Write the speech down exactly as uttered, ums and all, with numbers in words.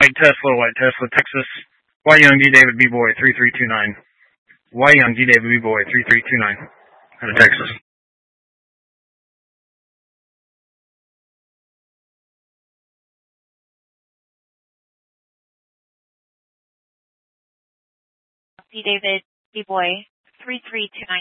White Tesla, White Tesla, Texas. Y Young D David B Boy three three two nine. Y Young D David B Boy three three two nine. Out of Texas. D David B Boy three three two nine.